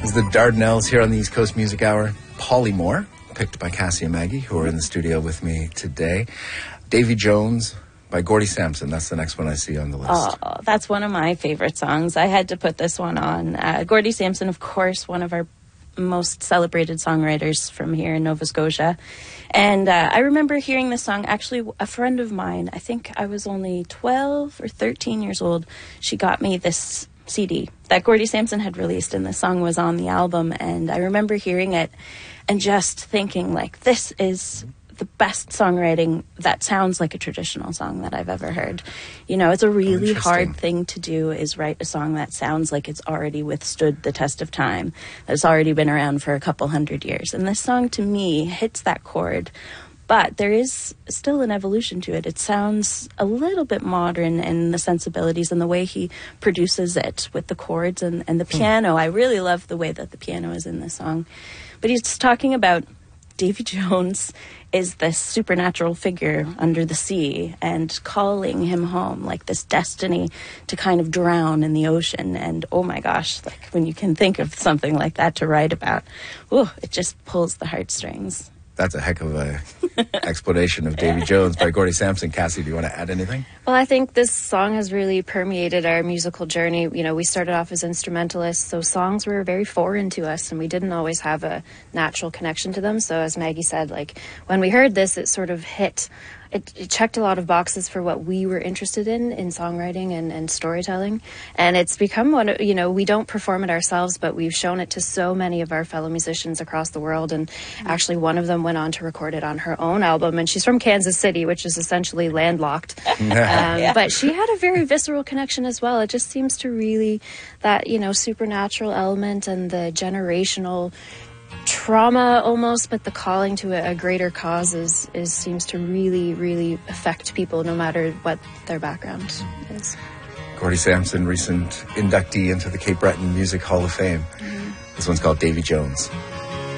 This is the Dardanelles here on the East Coast Music Hour. Polymore, picked by Cassie and Maggie, who are in the studio with me today. Davy Jones by Gordie Sampson. That's the next one I see on the list. Oh, that's one of my favorite songs. I had to put this one on. Gordie Sampson, of course, one of our most celebrated songwriters from here in Nova Scotia. And I remember hearing this song. Actually, a friend of mine, I think I was only 12 or 13 years old, she got me this CD that Gordie Sampson had released, and the song was on the album. And I remember hearing it and just thinking, like, this is the best songwriting that sounds like a traditional song that I've ever heard. You know, it's a really hard thing to do, is write a song that sounds like it's already withstood the test of time, that's already been around for a couple hundred years. And this song, to me, hits that chord, but there is still an evolution to it. It sounds a little bit modern in the sensibilities and the way he produces it with the chords and the piano. I really love the way that the piano is in this song. But he's talking about Davy Jones is this supernatural figure under the sea and calling him home, like this destiny to kind of drown in the ocean. And oh my gosh, like when you can think of something like that to write about, it just pulls the heartstrings. That's a heck of a explanation of Davy Jones by Gordie Sampson. Cassie, do you want to add anything? Well, I think this song has really permeated our musical journey. You know, we started off as instrumentalists, so songs were very foreign to us, and we didn't always have a natural connection to them. So as Maggie said, like, when we heard this, it sort of hit. It checked a lot of boxes for what we were interested in songwriting and storytelling. And it's become one, you know, we don't perform it ourselves, but we've shown it to so many of our fellow musicians across the world. And actually one of them went on to record it on her own album. And she's from Kansas City, which is essentially landlocked. But she had a very visceral connection as well. It just seems to really, that, you know, supernatural element and the generational trauma almost, but the calling to a greater cause seems to really, really affect people no matter what their background is. Gordie Sampson, recent inductee into the Cape Breton Music Hall of Fame. This one's called Davy Jones.